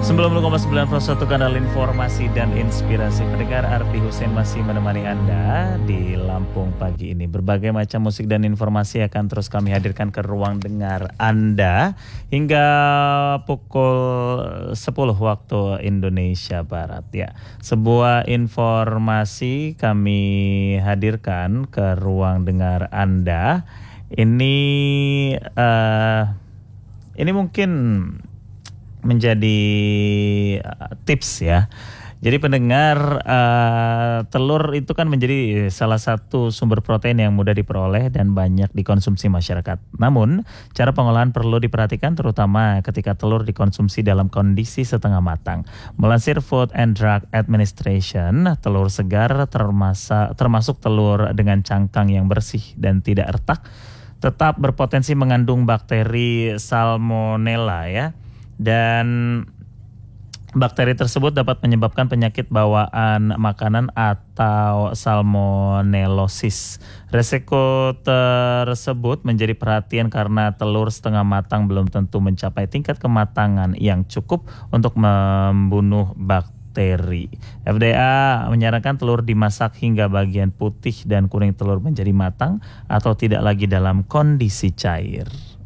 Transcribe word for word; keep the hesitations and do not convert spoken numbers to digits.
sembilan puluh koma sembilan satu kanal informasi dan inspirasi. Pendengar, Ardi Hussein masih menemani Anda di Lampung pagi ini. Berbagai macam musik dan informasi akan terus kami hadirkan ke ruang dengar Anda hingga pukul sepuluh waktu Indonesia Barat ya. Sebuah informasi kami hadirkan ke ruang dengar Anda. Ini uh, ini mungkin menjadi uh, tips ya. Jadi pendengar, uh, telur itu kan menjadi salah satu sumber protein yang mudah diperoleh dan banyak dikonsumsi masyarakat. Namun, cara pengolahan perlu diperhatikan terutama ketika telur dikonsumsi dalam kondisi setengah matang. Melansir Food and Drug Administration, telur segar termasa, termasuk telur dengan cangkang yang bersih dan tidak retak, tetap berpotensi mengandung bakteri Salmonella ya. Dan bakteri tersebut dapat menyebabkan penyakit bawaan makanan atau salmonellosis. Resiko tersebut menjadi perhatian karena telur setengah matang belum tentu mencapai tingkat kematangan yang cukup untuk membunuh bakteri. F D A menyarankan telur dimasak hingga bagian putih dan kuning telur menjadi matang atau tidak lagi dalam kondisi cair.